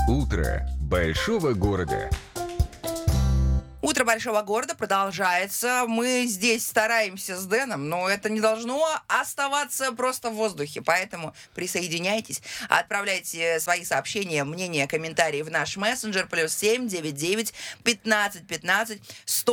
Утро большого города. Утро большого города продолжается. Мы здесь стараемся с Дэном, но это не должно оставаться просто в воздухе. Поэтому присоединяйтесь, отправляйте свои сообщения, мнения, комментарии в наш мессенджер +7 99 15 15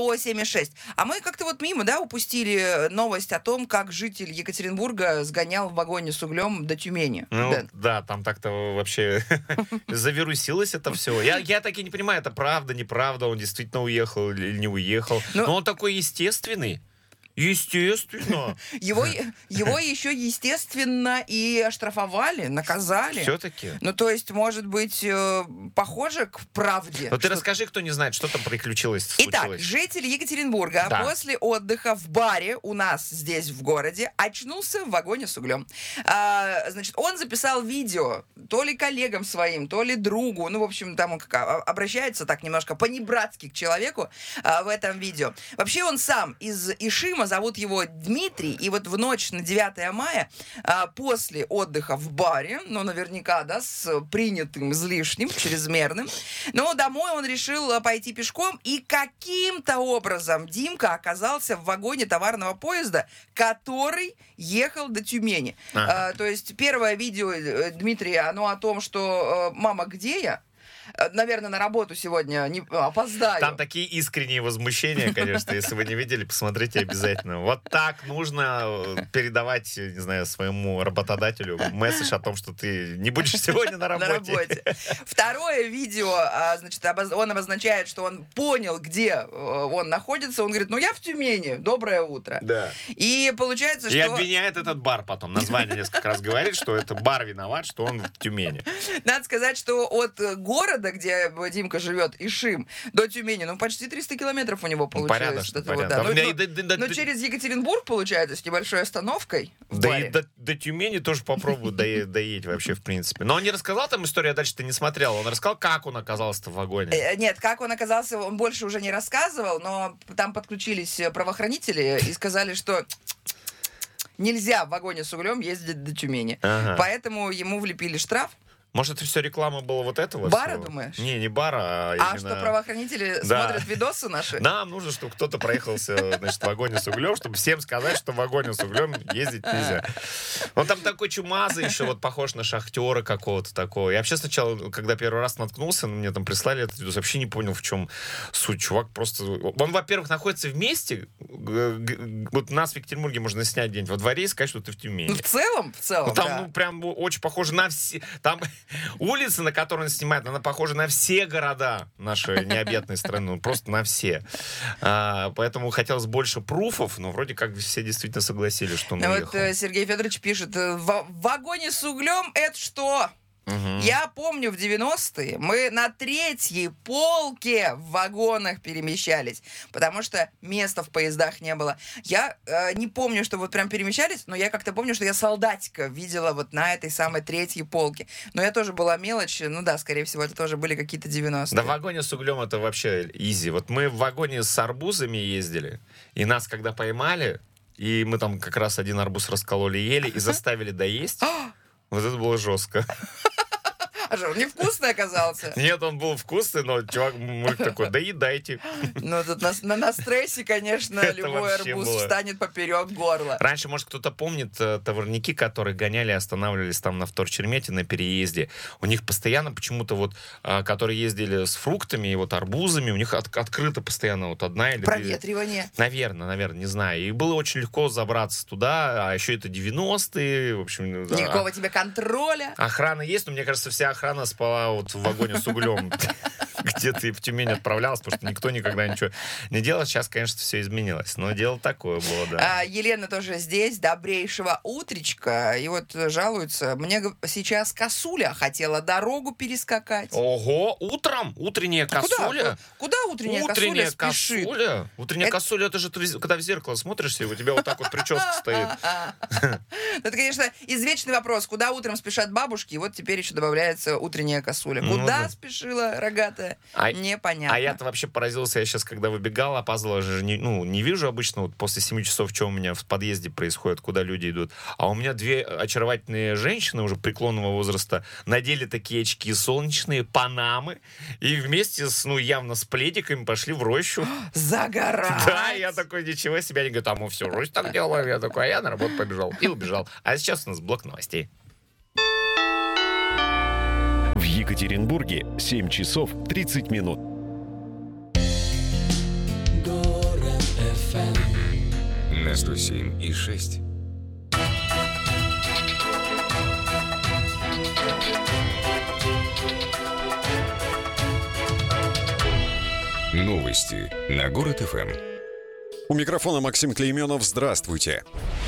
176. А мы как-то вот мимо, упустили новость о том, как житель Екатеринбурга сгонял в вагоне с углем до Тюмени. Ну, Дэн. да, там так-то вообще завирусилось это все. Я так и не понимаю, это правда, неправда, он действительно уехал или не уехал. Но он такой естественный. Естественно. Его еще, естественно, и оштрафовали, наказали. Все-таки. Ну, то есть, может быть, похоже к правде. Но ты расскажи, кто не знает, что там приключилось, Итак, случилось. житель Екатеринбурга после отдыха в баре у нас здесь в городе очнулся в вагоне с углем. Значит, он записал видео то ли коллегам своим, то ли другу. Ну, в общем, там он обращается так немножко по-небратски к человеку в этом видео. Вообще он сам из Ишима, зовут его Дмитрий, и вот в ночь на 9 мая после отдыха в баре, ну, наверняка, с принятым излишним, чрезмерным, но домой он решил пойти пешком, и каким-то образом Димка оказался в вагоне товарного поезда, который ехал до Тюмени. То есть первое видео Дмитрия, оно о том, что «мама, где я?», наверное, на работу сегодня не опоздаю. Там такие искренние возмущения, конечно, если вы не видели, посмотрите обязательно. Вот так нужно передавать, не знаю, своему работодателю месседж о том, что ты не будешь сегодня на работе. Второе видео, значит, он обозначает, что он понял, где он находится. Он говорит, я в Тюмени, доброе утро. Да. И получается, что... И обвиняет этот бар потом. Название несколько раз говорит, что это бар виноват, что он в Тюмени. Надо сказать, что от города, где Димка живет, Ишим, до Тюмени, почти 300 километров у него получилось. Порядочно. Но через Екатеринбург, получается, с небольшой остановкой. Да и до Тюмени тоже попробую доедь вообще, в принципе. Но он не рассказал там историю, я дальше-то не смотрел. Он рассказал, как он оказался в вагоне. Нет, как он оказался, он больше уже не рассказывал, но там подключились правоохранители и сказали, что нельзя в вагоне с углем ездить до Тюмени. Поэтому ему влепили штраф. Может, это все реклама была вот этого? Бара, всего? думаешь? Не бара, а именно... А что, правоохранители смотрят видосы наши? Нам нужно, чтобы кто-то проехался, значит, в вагоне с углем, чтобы всем сказать, что в вагоне с углем ездить нельзя. Он там такой чумазый еще, вот похож на шахтера какого-то такого. Я вообще сначала, когда первый раз наткнулся, мне там прислали этот видос, вообще не понял, в чем суть. Чувак просто... Он, во-первых, находится в месте, вот нас в Екатеринбурге можно снять где-нибудь во дворе и сказать, что ты в Тюмени. В целом, там, да. Прям очень похоже на все... Там улица, на которой он снимает, она похожа на все города нашей необъятной страны, просто на все. Поэтому хотелось больше пруфов, но вроде как все действительно согласились, что он уехал. Вот Сергей Федорович пишет, в вагоне с углем это что? Я помню, в 90-е мы на 3-й полке в вагонах перемещались, потому что места в поездах не было. Я не помню, что вот прям перемещались, но я как-то помню, что я солдатика видела вот на этой самой 3-й полке. Но я тоже была мелочь, скорее всего, это тоже были какие-то 90-е. Да, в вагоне с углем это вообще изи. Вот мы в вагоне с арбузами ездили, и нас когда поймали, и мы там как раз один арбуз раскололи, ели и заставили доесть, вот это было жестко. А что, он невкусный оказался? Нет, он был вкусный, но чувак, мужик такой, доедайте. Ну, тут на стрессе, конечно, любой арбуз встанет поперек горла. Раньше, может, кто-то помнит товарники, которые гоняли и останавливались там на Вторчермете на переезде. У них постоянно почему-то вот, которые ездили с фруктами и вот арбузами, у них открыто постоянно вот одна или... Проветривание. Наверное, не знаю. И было очень легко забраться туда, а еще это 90-е, в общем... Никакого тебе контроля. Охрана есть, но мне кажется, вся охрана спала вот в вагоне с углем, где ты в Тюмень отправлялась, потому что никто никогда ничего не делал. Сейчас, конечно, все изменилось, но дело такое было, да. Елена тоже здесь, добрейшего утречка, и вот жалуется, мне сейчас косуля хотела дорогу перескакать. Ого, утром? Утренняя косуля? Куда утренняя косуля спешит? Утренняя косуля, это же ты, когда в зеркало смотришься, и у тебя вот так вот прическа стоит. Это, конечно, извечный вопрос, куда утром спешат бабушки, и вот теперь еще добавляется утренняя косуля. Куда спешила рогатая ситуация непонятна. А я-то вообще поразился, я сейчас, когда выбегал, опаздывал, же не вижу обычно вот после 7 часов, что у меня в подъезде происходит, куда люди идут. А у меня две очаровательные женщины уже преклонного возраста надели такие очки солнечные, панамы, и вместе с, явно с пледиками пошли в рощу. Загорать! Да, я такой, ничего себе. Они говорят, а мы всю Русь так делаем. Я такой, а я на работу побежал. И убежал. А сейчас у нас блок новостей. В Екатеринбурге 7 часов 30 минут. Город FM на 107,6. Новости на Город ФМ. У микрофона Максим Клейменов. Здравствуйте.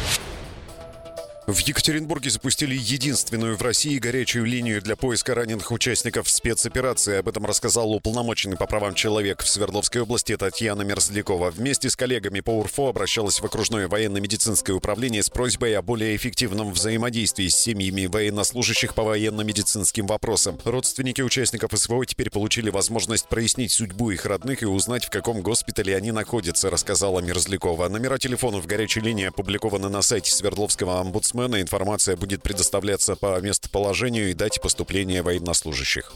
В Екатеринбурге запустили единственную в России горячую линию для поиска раненых участников спецоперации. Об этом рассказал уполномоченный по правам человека в Свердловской области Татьяна Мерзлякова. Вместе с коллегами по УРФО обращалась в окружное военно-медицинское управление с просьбой о более эффективном взаимодействии с семьями военнослужащих по военно-медицинским вопросам. Родственники участников СВО теперь получили возможность прояснить судьбу их родных и узнать, в каком госпитале они находятся, рассказала Мерзлякова. Номера телефонов горячей линии опубликованы на сайте Свердловского омбудсмена. Информация будет предоставляться по местоположению и дате поступления военнослужащих.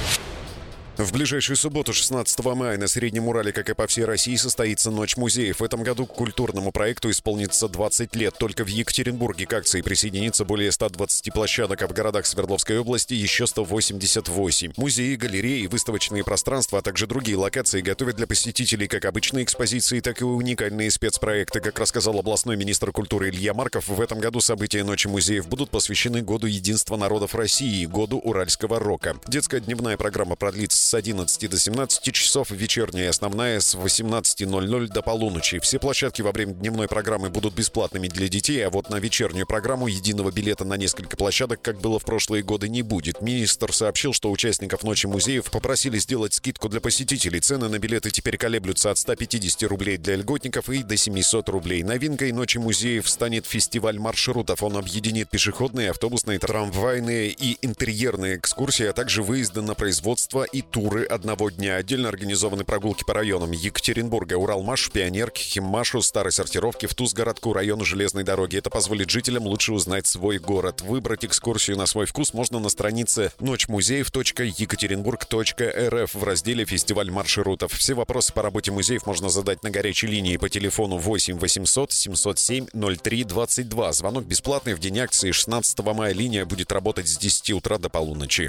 В ближайшую субботу, 16 мая, на Среднем Урале, как и по всей России, состоится Ночь музеев. В этом году к культурному проекту исполнится 20 лет. Только в Екатеринбурге к акции присоединится более 120 площадок, а в городах Свердловской области еще 188. Музеи, галереи, выставочные пространства, а также другие локации готовят для посетителей как обычные экспозиции, так и уникальные спецпроекты. Как рассказал областной министр культуры Илья Марков, в этом году события Ночи музеев будут посвящены Году единства народов России, Году уральского рока. Детская дневная программа продлится с 11 до 17 часов, вечерняя основная с 18:00 до полуночи. Все площадки во время дневной программы будут бесплатными для детей, а вот на вечернюю программу единого билета на несколько площадок, как было в прошлые годы, не будет. Министр сообщил, что участников Ночи музеев попросили сделать скидку для посетителей. Цены на билеты теперь колеблются от 150 рублей для льготников и до 700 рублей. Новинкой Ночи музеев станет фестиваль маршрутов. Он объединит пешеходные, автобусные, трамвайные и интерьерные экскурсии, а также выезды на производство и туры одного дня. Отдельно организованы прогулки по районам Екатеринбурга, Уралмаш, Пионерки, Химмашу, Старой сортировки, в Тузгородку, району железной дороги. Это позволит жителям лучше узнать свой город. Выбрать экскурсию на свой вкус можно на странице ночмузеев.екатеринбург.рф в разделе «Фестиваль маршрутов». Все вопросы по работе музеев можно задать на горячей линии по телефону 8 800 707 03 22. Звонок бесплатный. В день акции 16 мая линия будет работать с 10 утра до полуночи.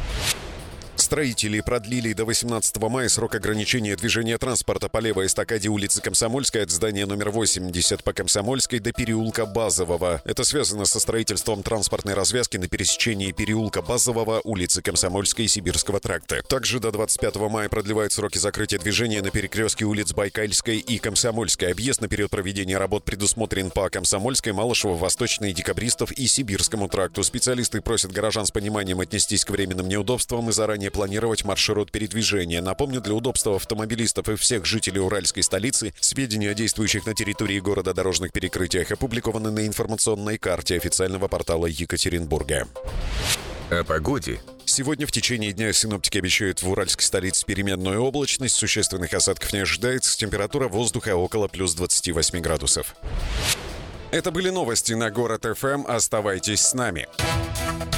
Строители продлили до 18 мая срок ограничения движения транспорта по левой эстакаде улицы Комсомольской от здания номер 80 по Комсомольской до переулка Базового. Это связано со строительством транспортной развязки на пересечении переулка Базового, улицы Комсомольской и Сибирского тракта. Также до 25 мая продлевают сроки закрытия движения на перекрестке улиц Байкальской и Комсомольской. Объезд на период проведения работ предусмотрен по Комсомольской, Малышево, Восточной, Декабристов и Сибирскому тракту. Специалисты просят горожан с пониманием отнестись к временным неудобствам и заранее планировать маршрут передвижения. Напомню, для удобства автомобилистов и всех жителей уральской столицы сведения о действующих на территории города дорожных перекрытиях опубликованы на информационной карте официального портала Екатеринбурга. О погоде. Сегодня в течение дня синоптики обещают в уральской столице переменную облачность, существенных осадков не ожидается, температура воздуха около плюс 28 градусов. Это были новости на Город ФМ. Оставайтесь с нами.